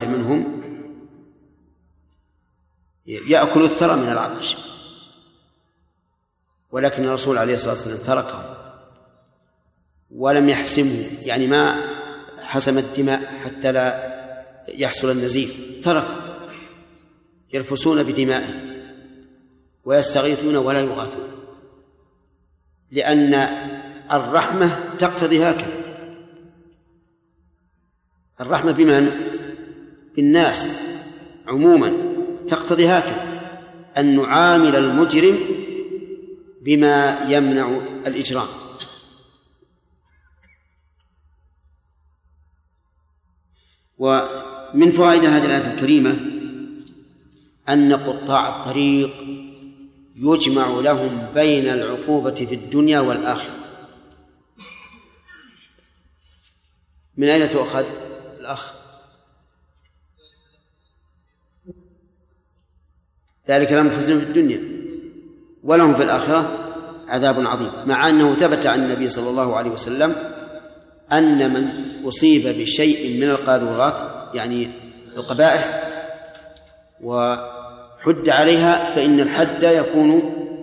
واحد منهم يأكل الثرى من العطش، ولكن الرسول عليه الصلاة والسلام تركه ولم يحسمه، يعني ما حسم الدماء حتى لا يحصل النزيف، ترك يرفسون بدمائه ويستغيثون ولا يغاثون، لأن الرحمة تقتضي هكذا. الرحمة بمن؟ بالناس عموما تقتضي هكذا، أن نعامل المجرم بما يمنع الإجرام. ومن فوائد هذه الآية الكريمة أن قطاع الطريق يجمع لهم بين العقوبة في الدنيا والآخرة. من أين تؤخذ الأخ؟ ذلك لهم خزي في الدنيا ولهم في الآخرة عذاب عظيم، مع أنه ثبت عن النبي صلى الله عليه وسلم أن من أصيب بشيء من القاذورات يعني القبائح وحد عليها فإن الحد يكون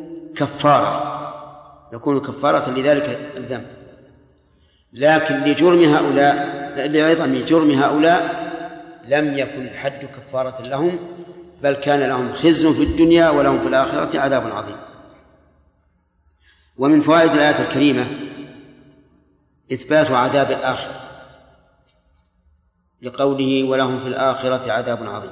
كفارة لذلك الذنب، لكن لعظم جرم هؤلاء لم يكن الحد كفارة لهم، بل كان لهم خزي في الدنيا ولهم في الآخرة عذاب عظيم. ومن فوائد الآية الكريمة إثبات عذاب الآخرة لقوله ولهم في الآخرة عذاب عظيم.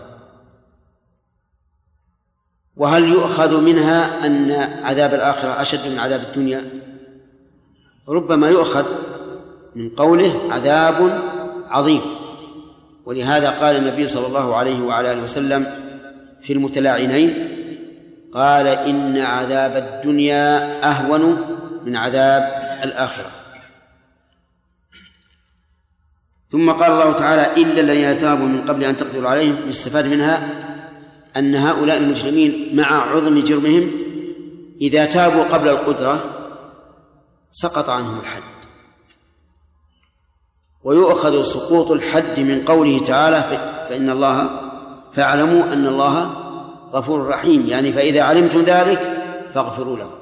وهل يؤخذ منها أن عذاب الآخرة أشد من عذاب الدنيا؟ ربما يؤخذ من قوله عذاب عظيم، ولهذا قال النبي صلى الله عليه وعلى آله وسلم في المتلاعنين قال إن عذاب الدنيا أهون من عذاب الآخرة. ثم قال الله تعالى إلا الذين تابوا من قبل أن تقدروا عليهم. يستفاد منها أن هؤلاء المجرمين مع عظم جرمهم إذا تابوا قبل القدرة سقط عنهم الحد. ويؤخذ سقوط الحد من قوله تعالى فاعلموا أن الله غفور رحيم، يعني فإذا علمتم ذلك فاغفروا له.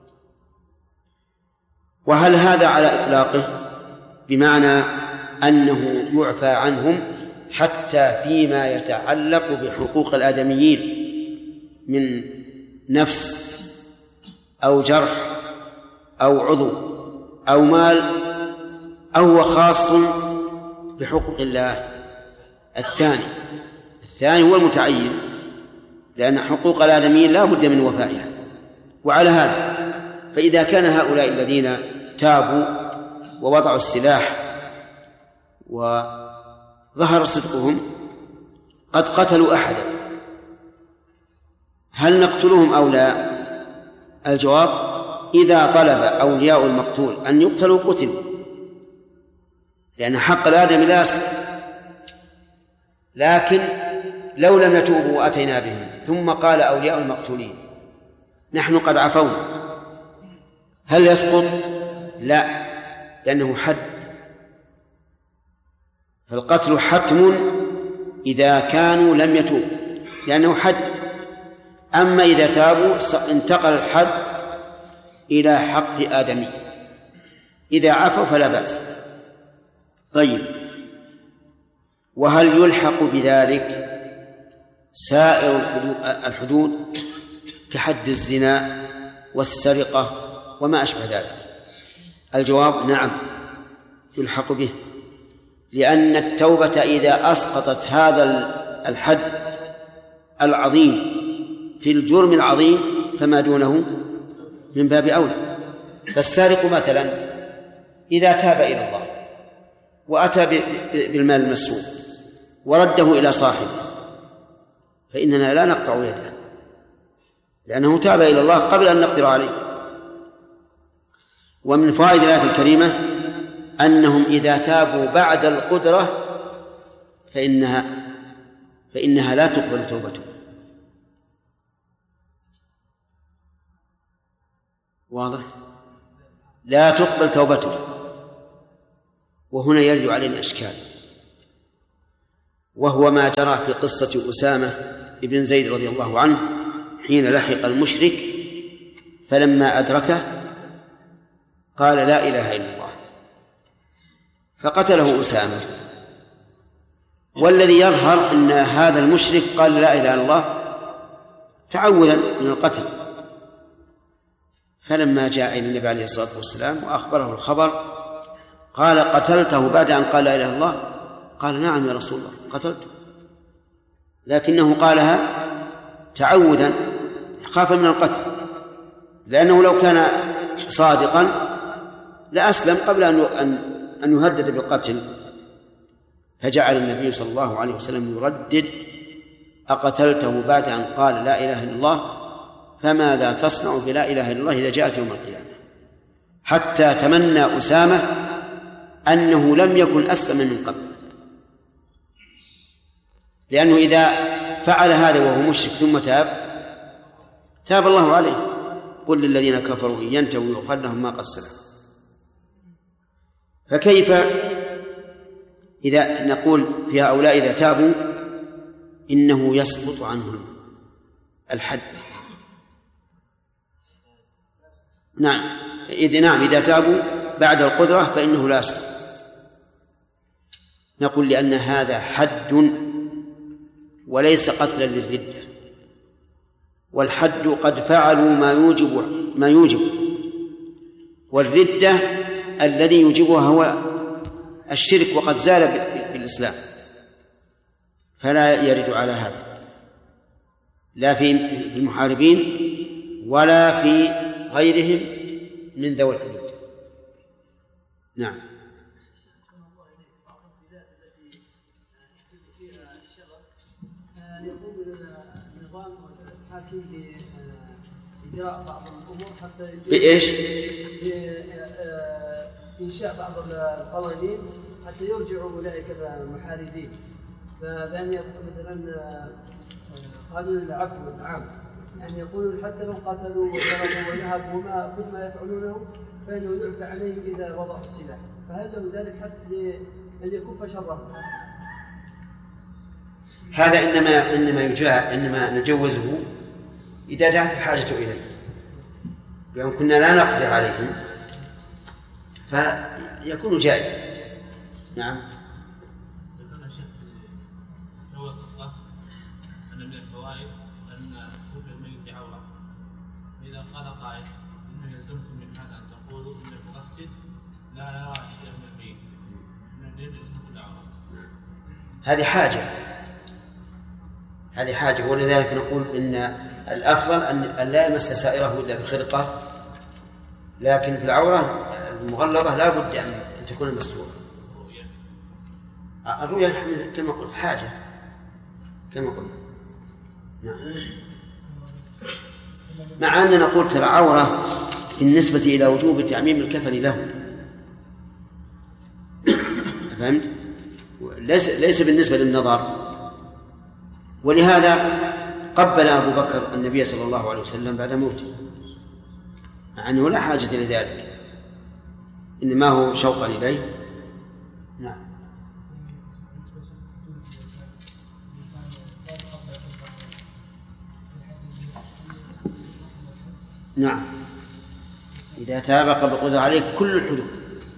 وهل هذا على إطلاقه بمعنى أنه يعفى عنهم حتى فيما يتعلق بحقوق الآدميين من نفس أو جرح أو عضو أو مال، أو هو خاص بحقوق الله؟ الثاني هو المتعين، لأن حقوق الآدميين لا بد من وفائها. وعلى هذا فإذا كان هؤلاء الذين تابوا ووضعوا السلاح وظهر صدقهم قد قتلوا أحدا، هل نقتلهم أو لا؟ الجواب إذا طلب أولياء المقتول أن يقتلوا قتلوا، لأن حق الآدمي لا يسقط. لكن لو لم يتوبوا وأتينا بهم ثم قال أولياء المقتولين نحن قد عفونا، هل يسقط؟ لا، لأنه حد، فالقتل حتم إذا كانوا لم يتوبوا لأنه حد. أما إذا تابوا انتقل الحد إلى حق آدمي، إذا عفوا فلا بأس. طيب، وهل يلحق بذلك سائر الحدود كحد الزنا والسرقة وما أشبه ذلك؟ الجواب نعم يلحق به، لأن التوبة إذا أسقطت هذا الحد العظيم في الجرم العظيم فما دونه من باب أولى. فالسارق مثلا إذا تاب إلى الله وأتى بالمال المسروق ورده إلى صاحبه فإننا لا نقطع يده، لأنه تاب إلى الله قبل أن نقدر عليه. ومن فوائد الآية الكريمة أنهم إذا تابوا بعد القدرة فإنها لا تقبل توبتهم. واضح؟ لا تقبل توبتهم. وهنا يرد علينا إشكال، وهو ما جرى في قصة أسامة بن زيد رضي الله عنه حين لحق المشرك فلما أدركه قال لا إله إلا الله فقتله أسامة. والذي يظهر أن هذا المشرك قال لا إله إلا الله تعوذا من القتل. فلما جاء إلى النبي عليه الصلاة والسلام وأخبره الخبر قال قتلته بعد أن قال لا إله إلا الله؟ قال نعم يا رسول الله قتلته، لكنه قالها تعوذا خاف من القتل، لأنه لو كان صادقا لأسلم قبل أن يهدد بالقتل. فجعل النبي صلى الله عليه وسلم يردد أقتلته بعد أن قال لا إله إلا الله؟ فماذا تصنع بلا إله إلا الله إذا جاءت يوم القيامة؟ حتى تمنى أسامة أنه لم يكن أسلم من قبل، لأنه إذا فعل هذا وهو مشرك ثم تاب الله عليه. قل للذين كفروا إن ينتهوا يغفر لهم ما قد سلف. فكيف إذا نقول في هؤلاء إذا تابوا إنه يسقط عنهم الحد؟ نعم إذا تابوا بعد القدرة فإنه لا يسقط. نقول لأن هذا حد وليس قتلا للردة، والحد قد فعلوا ما يوجب، والردة الذي يوجبها هو الشرك وقد زال بالإسلام، فلا يرد على هذا لا في المحاربين ولا في غيرهم من ذوي الحدود. نعم. يقول النظام والحاكم بإجراء بعض الأمور حتى بإيش؟ بإنشاء بعض القوانين حتى يرجعوا أولئك المحاربين، فبأن يقول مثلا قانون العفو والعام، يعني يقولون حتى لو قتلوا وضربوا ونهبوا كل ما يفعلونه فإنه يعفى عليهم إذا وضعوا السلاح، فهل له ذلك حتى أن يكف شرهم؟ هذا إنما نجوزه إذا دعت الحاجة إليه، بأن كنا لا نقدر عليهم فيكون جائزا. نعم. ذكرنا شيخ في أول قصة أن من الفوائد أن حب الميت عورة، فإذا قال قائل إنه يلزمكم من هذا أن تقولوا إن المغسل لا يرى شيئا من الميت، إن الدين يكون عورة. هذه حاجة، ولذلك نقول إن الأفضل أن لا يمس سائره إلا بخرقة، لكن في العورة المغلظة لا بد أن تكون مستورة. الرؤيا كما قلت حاجة كما قلنا. نعم. مع أننا نقول ترى عورة بالنسبة إلى وجوب تعميم الكفن له، فهمت؟ ليس بالنسبة للنظر. ولهذا قبل أبو بكر النبي صلى الله عليه وسلم بعد موته، مع أنه لا حاجة لذلك، إنما هو شوقا إليه. نعم. نعم إذا تاب قبل القدرة عليه كل الحدود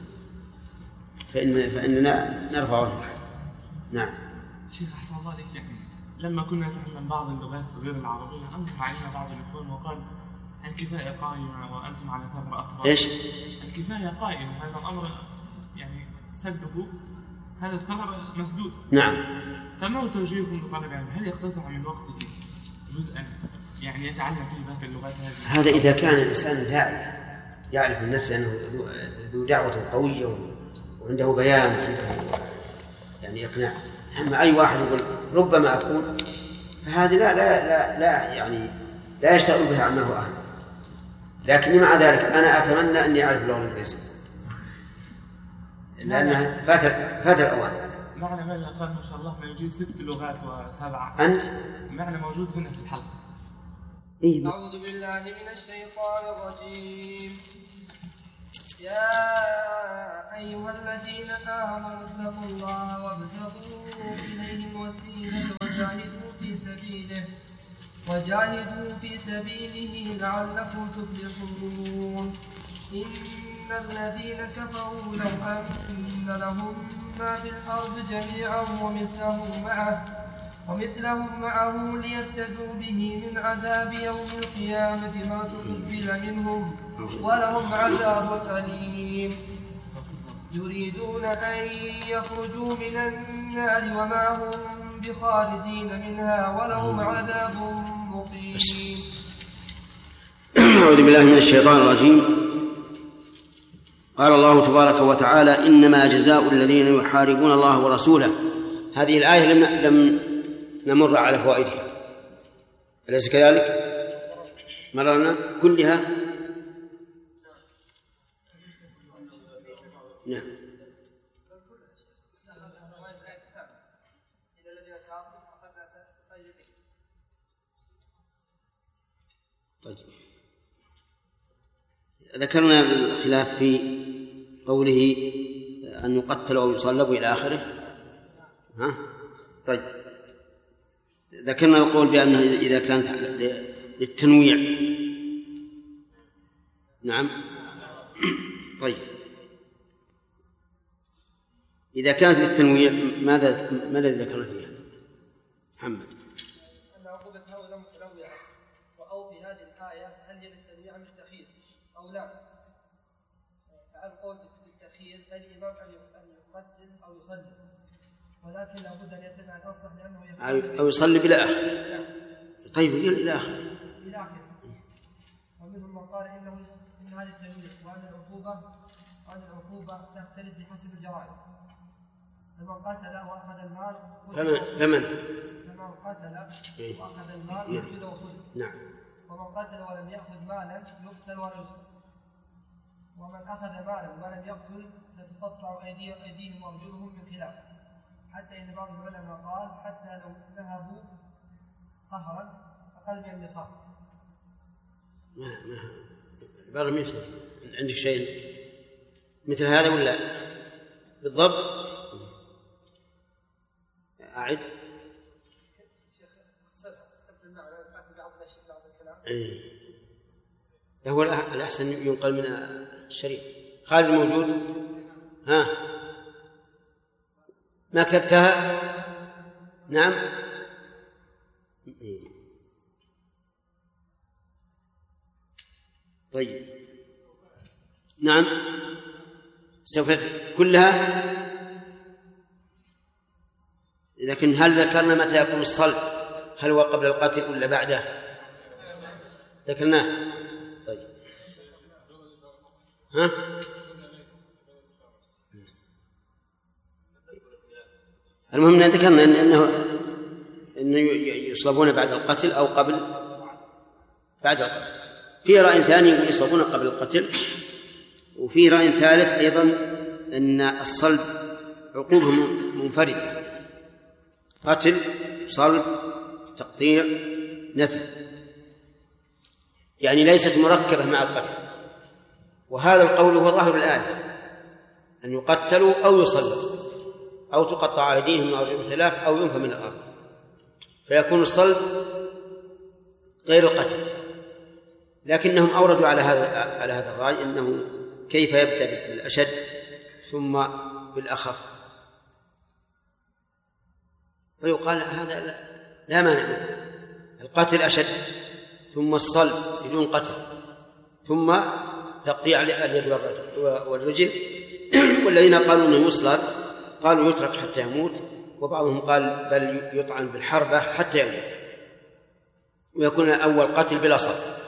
فإننا نرفع عنه الحد. نعم. شيخ أحسن الله عليك، يعني لما كنا نتعلم بعض اللغات غير العربية أنكر علينا بعض الإخوان وقال الكفاية قائمة وأنتم على ثغر أكبر. إيش؟ الكفاية قائمة، هذا الأمر يعني سده، هذا الثغر مسدود. نعم. فما هو توجيهكم لطالب العلم؟ هل يقتطع من وقته جزءا يعني يتعلم فيه بعض اللغات هذه؟ هذا إذا كان الإنسان داعي يعرف من نفسه أنه ذو دعوة قوية وعنده بيان وعنده يعني إقناع. أما أي واحد يقول ربما أكون، فهذه لا يعني لا يشتغل بها عمله أهل. لكن مع ذلك أنا أتمنى أني أعرف اللغة الإنجليزية لأنها فات الأوان. معنا من الأخوان ما شاء الله ما يجيز 6 لغات و7. أنت؟ معنا موجود هنا في الحلقة. أعوذ بالله من الشيطان الرجيم. يا أيها الذين آمنوا اتقوا الله وابتغوا إليه الوسيلة وجاهدوا في سبيله لعلكم تفلحون. إن الذين كفروا لو أن لهم ما في الأرض جميعا ومثلهم معه ليفتدوا به من عذاب يوم القيامة ما تقبل منهم ولهم عذاب أليم. يريدون أن يخرجوا من النار وما هم بخارجين منها ولهم عذاب مقيم. أعوذ بالله من الشيطان الرجيم. قال الله تبارك وتعالى: إنما جزاء الذين يحاربون الله ورسوله. هذه الآية لم نمر على فوائدها، أليس كذلك؟ مررنا كلها. نعم. طيب، ذكرنا الخلاف في قوله أن يقتل أو يصلب إلى آخره. طيب، ذكرنا القول بأنه إذا كانت للتنويع. نعم. طيب، إذا كانت للتنويع ماذا ذكرنا فيها محمد؟ أن عقوبته لم تنوع، أو في هذه الآية هل هي للتنويع أم التأخير أو لا؟ القول بالتأخير الإمام أن يقتل أو يصلي، ولكن لابد أن يتبع الأصلح لأنه أو يصلي إلى آخره. طيب، إلى آخره. ومنهم من قال إن هذا التنويع وأن العقوبة تختلف بحسب الجرائم. فمن قتل وأخذ المال وأخذ المال يقتل وخذ. نعم. ومن قتل ولم يأخذ مالا يقتل ولا يصلب. ومن أخذ مالا ولم يقتل تتقطع أيديهم وأرجلهم من خلاف، حتى إن بعض العلماء قال حتى لو ذهبوا قهرا أقل من النصاب. عبارة من عندك شيء مثل هذا ولا بالضبط؟ أعد. هو الأحسن ينقل من الشريف. خالد موجود؟ ما كتبتها؟ نعم. طيب، نعم. سوف كلها، لكن هل ذكرنا متى يكون الصلب؟ هل هو قبل القتل ولا بعده؟ ذكرناه. طيب، المهم أن ذكرنا أنه يصلبون بعد القتل أو بعد القتل. في رأي ثاني يقول يصلبون قبل القتل، وفي رأي ثالث أيضا أن الصلب عقوبة منفردة: قتل، صلب، تقطيع، نفي، يعني ليست مركبة مع القتل. وهذا القول هو ظاهر الآية، أن يقتلوا أو يصلبوا أو تقطع أيديهم وأرجلهم خلاف أو ينفى من الأرض، فيكون الصلب غير القتل. لكنهم أوردوا على هذا الرأي أنه كيف يبدأ بالأشد ثم بالأخف، فيقال هذا لا مانع منه. القتل أشد، ثم الصلب بدون قتل، ثم تقطيع اليد والرجل. والذين قالوا أنه يصلب قالوا يترك حتى يموت، وبعضهم قال بل يطعن بالحربة حتى يموت، ويكون أول قتل بلا صلب.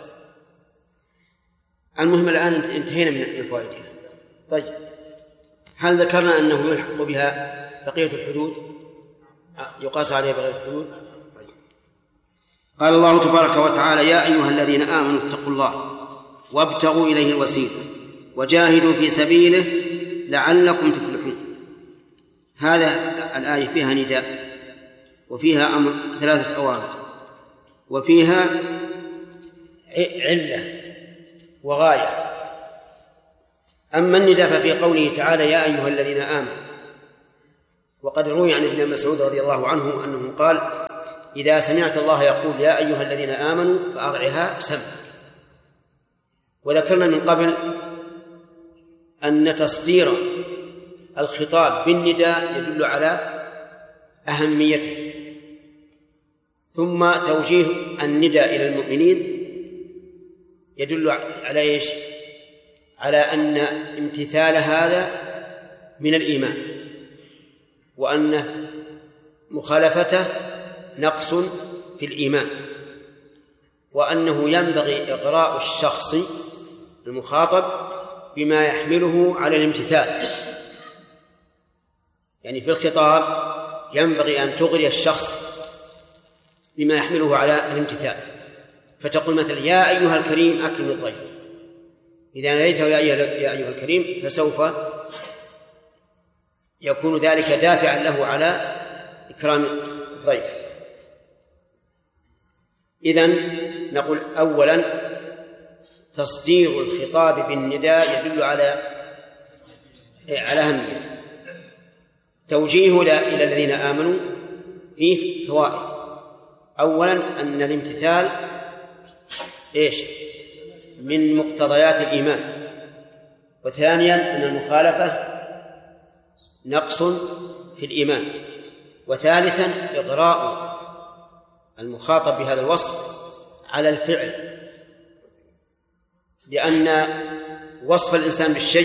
المهم الآن انتهينا من فوائدها. طيب، هل ذكرنا أنه يلحق بها بقية الحدود، يقاس عليها بقية الحدود؟ طيب. قال الله تبارك وتعالى: يا أيها الذين آمنوا اتقوا الله وابتغوا إليه الوسيلة وجاهدوا في سبيله لعلكم تفلحون. هذا الآية فيها نداء، وفيها أمر 3 أوامر، وفيها علة وغاية. أما النداء ففي قوله تعالى يا أيها الذين آمنوا، وقد روي عن ابن مسعود رضي الله عنه أنه قال إذا سمعت الله يقول يا أيها الذين آمنوا فأرعها سمع. وذكرنا من قبل أن تصدير الخطاب بالنداء يدل على أهميته، ثم توجيه النداء إلى المؤمنين يدل على إيش؟ على أن امتثال هذا من الإيمان، وأن مخالفته نقص في الإيمان، وأنه ينبغي إغراء الشخص المخاطب بما يحمله على الامتثال. يعني في الخطاب ينبغي أن تغري الشخص بما يحمله على الامتثال، فتقول مثلا يا أيها الكريم أكرم الضيف. إذا ناديته يا أيها الكريم فسوف يكون ذلك دافعا له على إكرام الضيف. إذن نقول أولا تصدير الخطاب بالنداء يدل على أهميته. توجيهه إلى الذين آمنوا فيه فوائد. أولا أن الامتثال من مقتضيات الإيمان، وثانيا أن المخالفة نقص في الإيمان، وثالثا إغراء المخاطب بهذا الوصف على الفعل، لأن وصف الإنسان بالشيء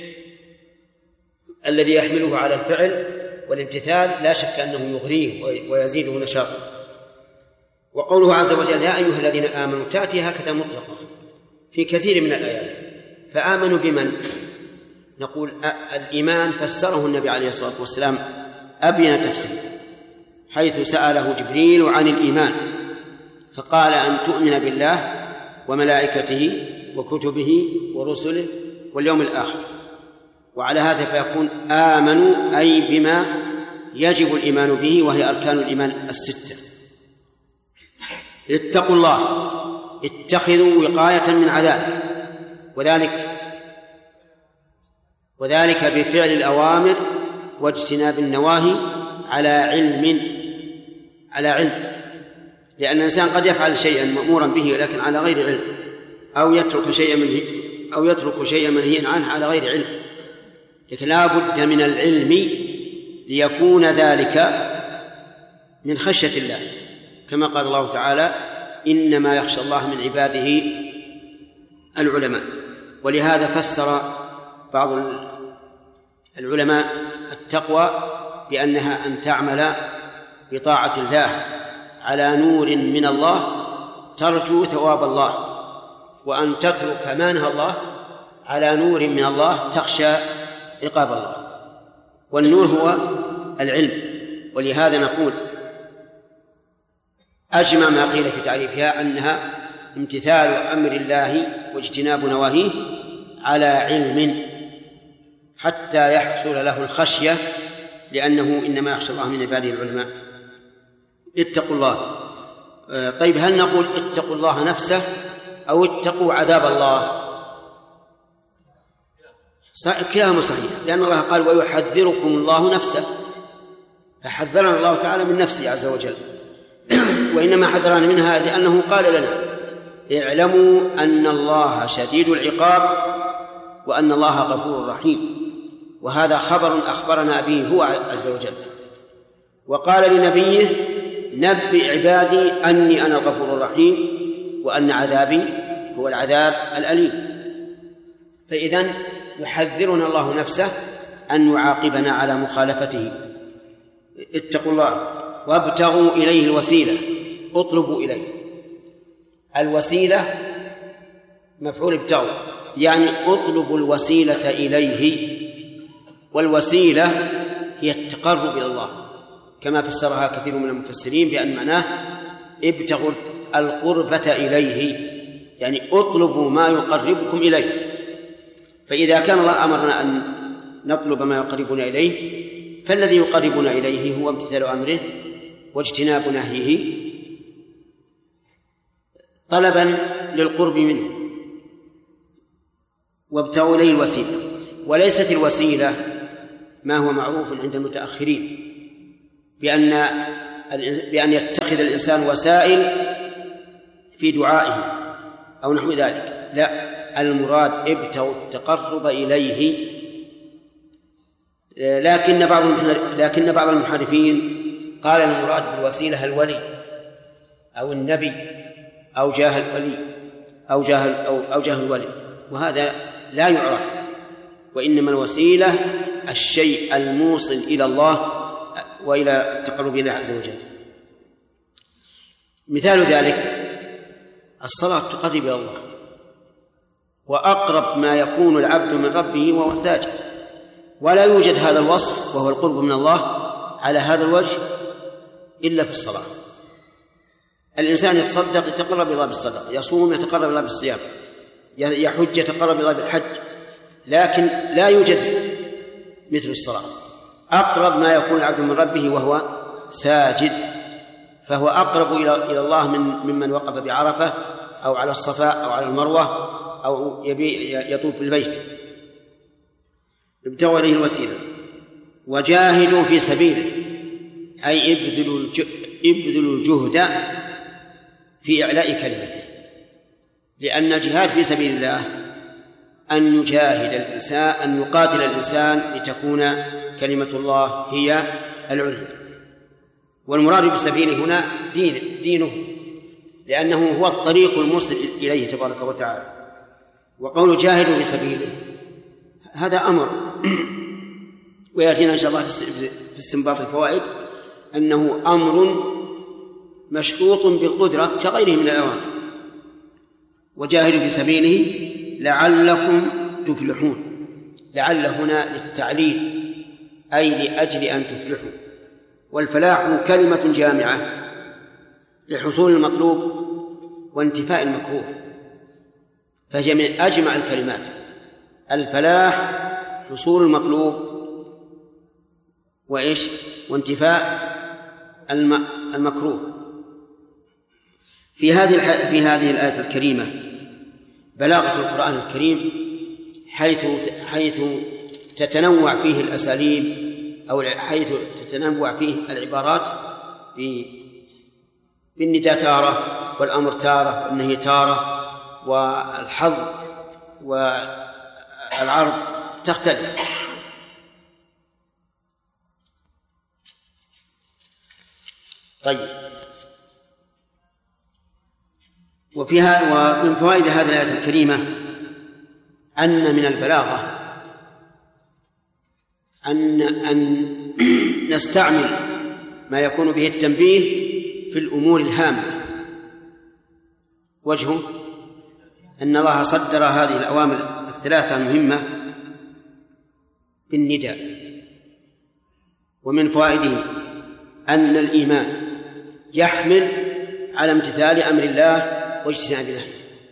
الذي يحمله على الفعل والامتثال لا شك أنه يغريه ويزيده نشاطا. وقوله عز وجل يا أيها الذين آمنوا تأتي هكذا مطلقة في كثير من الآيات. فآمنوا بمن؟ نقول الإيمان فسره النبي عليه الصلاة والسلام أبين تفسير، حيث سأله جبريل عن الإيمان فقال أن تؤمن بالله وملائكته وكتبه ورسله واليوم الآخر. وعلى هذا فيكون آمنوا أي بما يجب الإيمان به، وهي أركان الإيمان الستة. اتقوا الله، اتخذوا وقاية من عذابه، وذلك بفعل الأوامر واجتناب النواهي على علم، لأن الإنسان قد يفعل شيئا مأمورا به لكن على غير علم، أو يترك شيئا منهيا عنه على غير علم، لكن لا بد من العلم ليكون ذلك من خشية الله، كما قال الله تعالى إنما يخشى الله من عباده العلماء. ولهذا فسر بعض العلماء التقوى بأنها أن تعمل بطاعة الله على نور من الله ترجو ثواب الله، وأن تترك ما نهى الله على نور من الله تخشى عقاب الله. والنور هو العلم. ولهذا نقول أجمع ما قيل في تعريفها أنها امتثال أمر الله واجتناب نواهيه على علم حتى يحصل له الخشية، لأنه إنما يخشى الله من عباده العلماء. اتقوا الله. طيب هل نقول اتقوا الله نفسه أو اتقوا عذاب الله؟ كلاهما صحيح، لأن الله قال ويحذركم الله نفسه، فحذرنا الله تعالى من نفسه عز وجل، وإنما حذرنا منها لأنه قال لنا اعلموا أن الله شديد العقاب وأن الله غفور رحيم، وهذا خبر أخبرنا به هو عز وجل. وقال لنبيه نبئ عبادي أني أنا الغفور الرحيم وأن عذابي هو العذاب الأليم. فإذن يحذرنا الله نفسه أن يعاقبنا على مخالفته. اتقوا الله وابتغوا إليه الوسيلة، اطلبوا إليه. الوسيلة مفعول ابتغوا، يعني اطلبوا الوسيلة إليه، والوسيلة هي التقرب إلى الله، كما فسرها كثير من المفسرين بأن معناه ابتغوا القربة إليه، يعني اطلبوا ما يقربكم إليه. فإذا كان الله أمرنا أن نطلب ما يقربنا إليه، فالذي يقربنا إليه هو امتثال أمره واجتناب نهيه طلبا للقرب منه. وابتغوا إليه الوسيلة. وليست الوسيلة ما هو معروف عند المتأخرين بأن يتخذ الإنسان وسائل في دعائه أو نحو ذلك، لا، المراد ابتغوا التقرب إليه. لكن بعض المحرفين قال المراد بالوسيلة الولي أو النبي أو جاه الولي أو جاه الولي، وهذا لا يعرف، وإنما الوسيلة الشيء الموصل إلى الله وإلى التقرب إلى عز وجل. مثال ذلك الصلاة تقرب إلى الله، وأقرب ما يكون العبد من ربه وهو ساجد، ولا يوجد هذا الوصف وهو القرب من الله على هذا الوجه إلا في الصلاة. الإنسان يتصدق يتقرب إلى الله بالصدقة، يصوم يتقرب إلى الله بالصيام، يحج يتقرب إلى الله بالحج، لكن لا يوجد مثل الصلاة. أقرب ما يكون العبد من ربه وهو ساجد، فهو أقرب إلى الله ممن وقف بعرفة أو على الصفاء أو على المروة أو يطوف بالبيت. ابتغوا إليه الوسيلة وجاهدوا في سبيله، أي ابذلوا الجهد في إعلاء كلمته، لأن الجهاد في سبيل الله أن يجاهد الإنسان، أن يقاتل الإنسان لتكون كلمة الله هي العليا. والمراد بسبيله هنا دينه، لأنه هو الطريق الموصل إليه تبارك وتعالى. وقول جاهدوا في سبيله هذا أمر، ويأتينا إن شاء الله في استنباط الفوائد أنه أمر مشروط بالقدرة كغيره من الأوامر. وجاهدوا في سبيله لعلكم تفلحون، لعل هنا للتعليل أي لأجل أن تفلحوا. والفلاح كلمة جامعة لحصول المطلوب وانتفاء المكروه، فهي من أجمع الكلمات. الفلاح حصول المطلوب وانتفاء المكروه. في هذه الآية الكريمة بلاغة القرآن الكريم، حيث تتنوع فيه الأساليب أو حيث تتنوع فيه العبارات بالنداء تارة، والأمر تارة، والنهي تارة، والحظ والعرض تختلف. طيب، ومن فوائد هذه الآية الكريمة أن من البلاغة أن نستعمل ما يكون به التنبيه في الأمور الهامة. وجهه أن الله صدر هذه الأوامر الثلاثة المهمة بالنداء. ومن فوائده أن الإيمان يحمل على امتثال أمر الله واجتناب نهيه،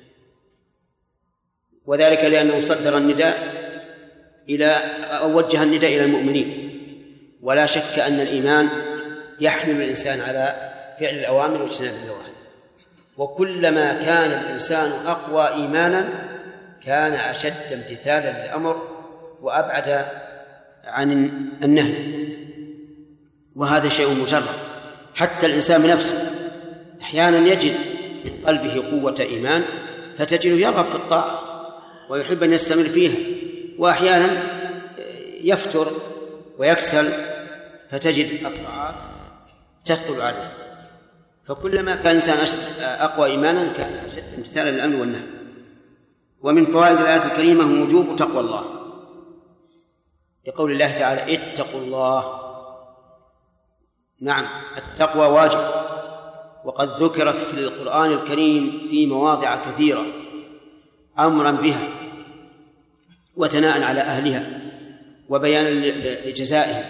وذلك لأنه صدر النداء أو وجه النداء إلى المؤمنين. ولا شك أن الإيمان يحمل الإنسان على فعل الأوامر واجتناب النواهي، وكلما كان الإنسان أقوى إيمانا كان أشد امتثالا للأمر وأبعد عن النهي. وهذا شيء مجرد، حتى الإنسان بنفسه أحيانا يجد من قلبه قوة إيمان فتجده يرغب في الطاعة ويحب أن يستمر فيها، وأحيانا يفتر ويكسل فتجد الطاعات تثقل عليه. فكلما كان الإنسان أقوى إيمانا كان امتثالا للأمر والنهي. ومن فوائد الآية الكريمة وجوب تقوى الله، لقول الله تعالى اتقوا الله. نعم، التقوى واجب، وقد ذكرت في القرآن الكريم في مواضع كثيرة أمرا بها وثناء على أهلها وبيانا لجزائهم.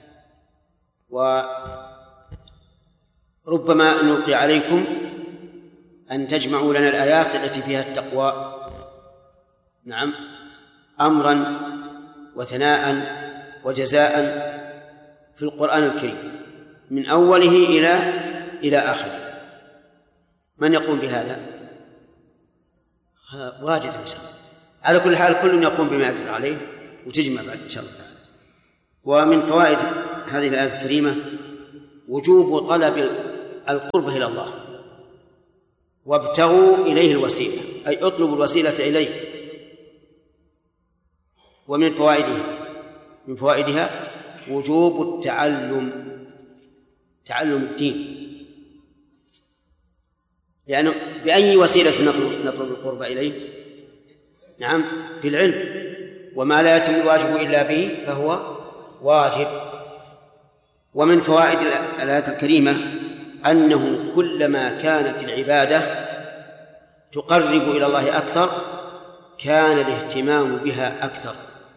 وربما نلقي عليكم أن تجمعوا لنا الآيات التي فيها التقوى، نعم، أمرا وثناء وجزاء في القرآن الكريم من أوله إلى آخره. من يقوم بهذا؟ واجد إن شاء الله. على كل حال كل يقوم بما يقدر عليه، وتجمع بعد إن شاء الله تعالى. ومن فوائد هذه الآية الكريمة وجوب طلب القرب إلى الله، وابتغوا إليه الوسيلة، أي اطلبوا الوسيلة إليه. ومن فوائدها وجوب تعلم الدين، لأنه بأي وسيلة نطلب القرب إليه؟ نعم، بالعلم، وما لا يتم الواجب إلا به فهو واجب. ومن فوائد الآية الكريمة أنه كلما كانت العبادة تقرب إلى الله أكثر كان الاهتمام بها أكثر،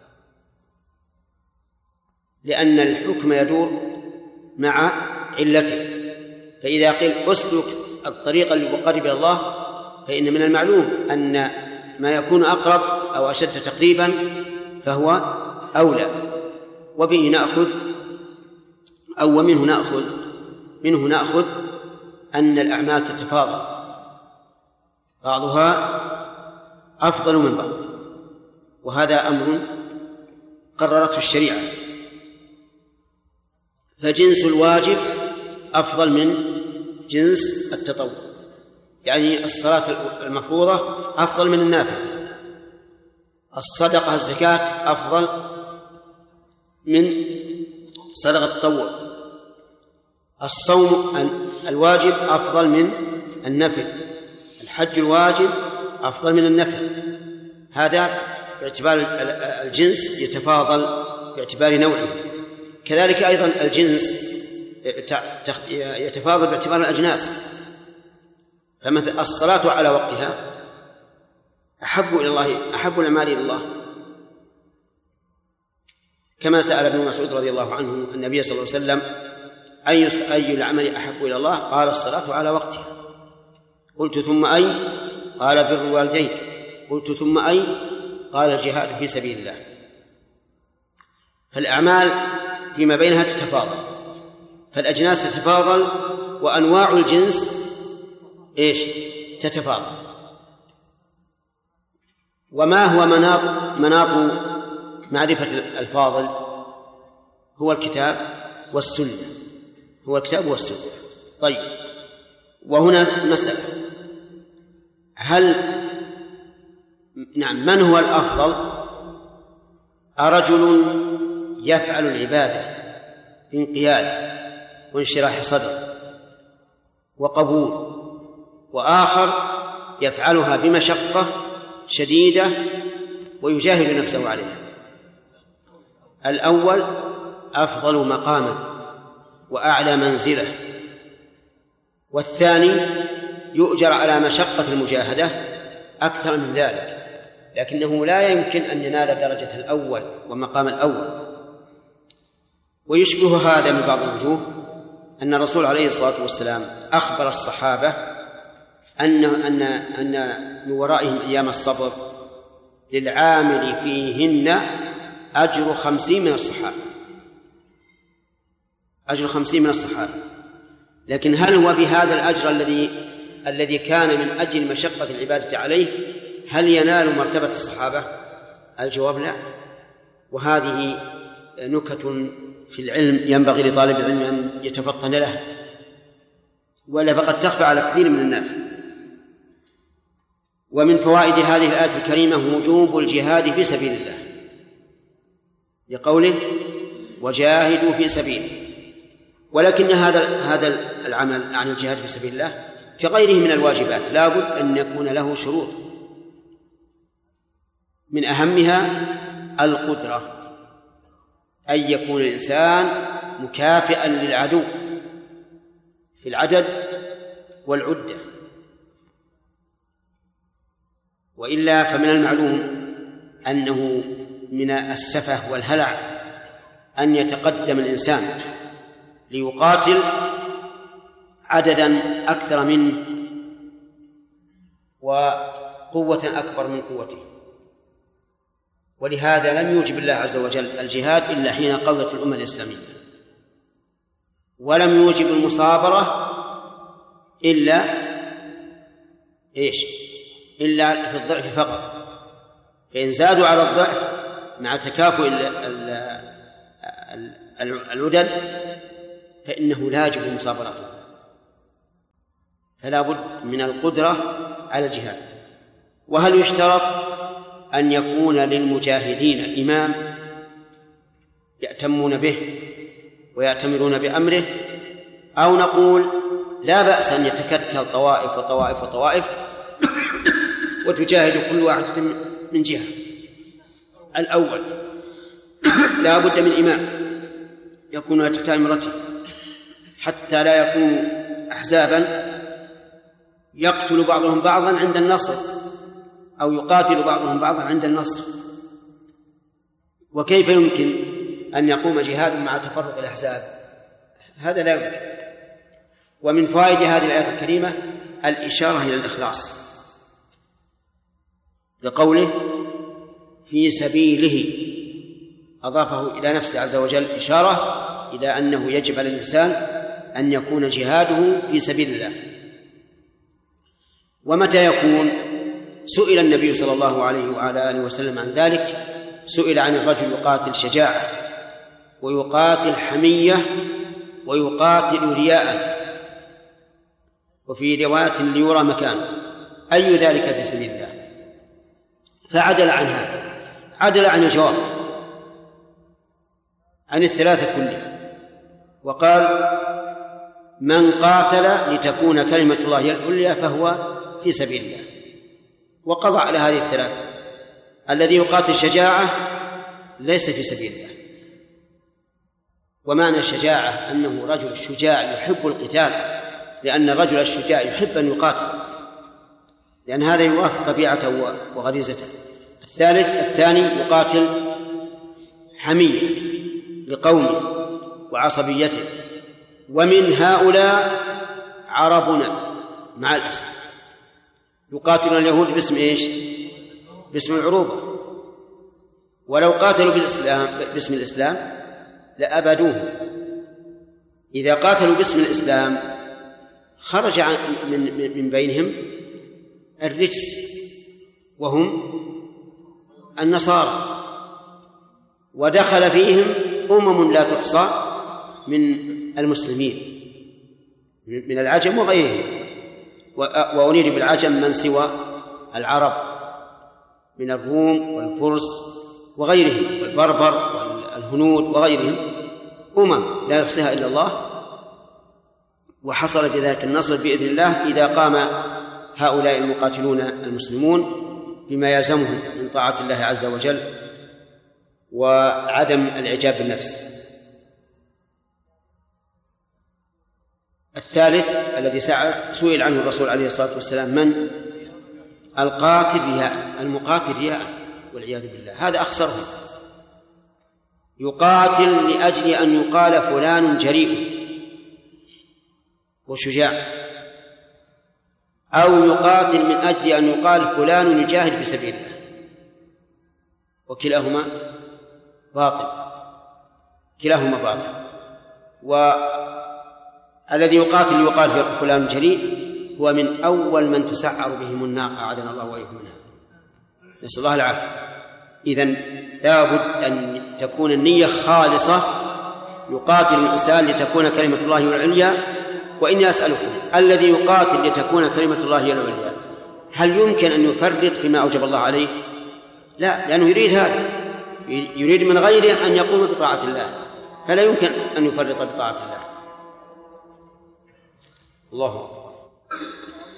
لأن الحكم يدور مع علته. فإذا قيل أسلك الطريق المقرب إلى الله فإن من المعلوم أن ما يكون أقرب أو أشد تقريبا فهو أولى. وبه نأخذ أو منه نأخذ أن الأعمال تتفاضل، بعضها أفضل من بعض، وهذا أمر قررته الشريعة. فجنس الواجب أفضل من جنس التطوع، يعني الصلاة المفروضة أفضل من النافلة، الصدقة الزكاة أفضل من صدقة التطوع، الصوم الواجب أفضل من النفل، الحج الواجب أفضل من النفل. هذا باعتبار الجنس يتفاضل باعتبار نوعه. كذلك أيضا الجنس يتفاضل باعتبار الأجناس. فمثل الصلاة على وقتها أحب الأعمال إلى الله، كما سأل ابن مسعود رضي الله عنه النبي صلى الله عليه وسلم أي العمل أحب إلى الله؟ قال الصلاة على وقتها. قلت ثم أي؟ قال بر الوالدين. قلت ثم أي؟ قال الجهاد في سبيل الله. فالأعمال فيما بينها تتفاضل، فالأجناس تتفاضل، وأنواع الجنس تتفاضل. وما هو مناط معرفة الفاضل؟ هو الكتاب والسنة. طيب، وهنا مسألة، من هو الأفضل؟ أرجل يفعل العبادة بانقياد وانشراح صدر وقبول، وآخر يفعلها بمشقة شديدة ويجاهد نفسه عليها؟ الأول أفضل مقاما وأعلى منزلة، والثاني يؤجر على مشقة المجاهدة أكثر من ذلك، لكنه لا يمكن أن ينال درجة الأول ومقام الأول. ويشبه هذا من بعض الوجوه أن الرسول عليه الصلاة والسلام أخبر الصحابة أن من ورائهم أيام الصبر للعامل فيهن أجر 50 من الصحابة. لكن هل هو بهذا الأجر الذي كان من أجل مشقة العبادة عليه هل ينال مرتبة الصحابة؟ الجواب لا. وهذه نكت في العلم ينبغي لطالب العلم أن يتفطن لها، ولا فقد تخفى على كثير من الناس. ومن فوائد هذه الآية الكريمة وجوب الجهاد في سبيل الله، لقوله وجاهدوا في سبيله. ولكن هذا العمل عن الجهاد في سبيل الله كغيره من الواجبات لا بد أن يكون له شروط، من أهمها القدرة، أن يكون الإنسان مكافئا للعدو في العدد والعدة، وإلا فمن المعلوم أنه من السفه والهلع أن يتقدم الإنسان ليقاتل عددا أكثر منه وقوة أكبر من قوته. ولهذا لم يوجب الله عز وجل الجهاد إلا حين قوت الأمة الإسلامية، ولم يوجب المصابرة إلا في الضعف فقط. فإن زادوا على الضعف مع تكافؤ العدد فإنه لا يجب مصابرته، فلا بد من القدرة على الجهاد. وهل يشترط أن يكون للمجاهدين إمام يأتمون به ويأتمرون بأمره، أو نقول لا بأس أن يتكتل طوائف وطوائف وطوائف وتجاهد كل واحدة من جهة؟ الأول لا بد من إمام يكون تحت إمرته حتى لا يكون أحزابا يقتل بعضهم بعضا عند النصر أو يقاتل بعضهم بعضا عند النصر. وكيف يمكن أن يقوم جهاد مع تفرق الأحزاب؟ هذا لا يمكن. ومن فوائد هذه الآية الكريمة الإشارة إلى الإخلاص لقوله في سبيله، أضافه إلى نفسه عز وجل إشارة إلى أنه يجب على الإنسان أن يكون جهاده في سبيل الله. ومتى يكون؟ سئل النبي صلى الله عليه وعلى آله وسلم عن ذلك، سئل عن الرجل يقاتل شجاعة ويقاتل حمية ويقاتل رياء، وفي رواية ليرى مكانه، أي ذلك في سبيل الله؟ فعدل عن هذا، عدل عن الجواب عن الثلاثة كلها، وقال من قاتل لتكون كلمة الله هي العليا فهو في سبيل الله، وقضى على هذه الثلاثة. الذي يقاتل شجاعة ليس في سبيل الله، ومعنى الشجاعة أنه رجل شجاع يحب القتال، لأن الرجل الشجاع يحب أن يقاتل، لأن هذا يوافق طبيعته وغريزته. الثاني يقاتل حمية لقومه وعصبيته، ومن هؤلاء عربنا مع الأسف يقاتلون اليهود باسم إيش؟ باسم العروبة، ولو قاتلوا باسم الإسلام لأبدوه. إذا قاتلوا باسم الإسلام خرج من بينهم الرجس وهم النصارى، ودخل فيهم لا تحصى من المسلمين من العجم وغيرهم، وأريد بالعجم من سوى العرب من الروم والفرس وغيرهم والبربر والهنود وغيرهم، لا يحصيها إلا الله. وحصل بذلك النصر بإذن الله إذا قام هؤلاء المقاتلون المسلمون بما يلزمهم من طاعة الله عز وجل وعدم الإعجاب بالنفس. الثالث الذي سئل عنه الرسول عليه الصلاة والسلام من؟ القاتل رياء، المقاتل رياء والعياذ بالله، هذا أخسرهم. يقاتل لأجل أن يقال فلان جريء وشجاع، أو يقاتل من أجل أن يقال فلان يجاهد في سبيل الله، وكلاهما باطل، كلاهما باطل. والذي يقاتل يقال فلان جريء هو من أول من تسعر بهم النار، أعاذنا الله وإياكم منها، نسأل الله العافية. إذن لا بد أن تكون النية خالصة، يقاتل الإنسان لتكون كلمة الله هي العليا. وإني أسألكم الذي يقاتل لتكون كلمة الله هي العليا هل يمكن أن يفرط فيما أوجب الله عليه؟ لا، لأنه يريد هذا، يريد من غيره أن يقوم بطاعة الله، فلا يمكن أن يفرط بطاعة الله. الله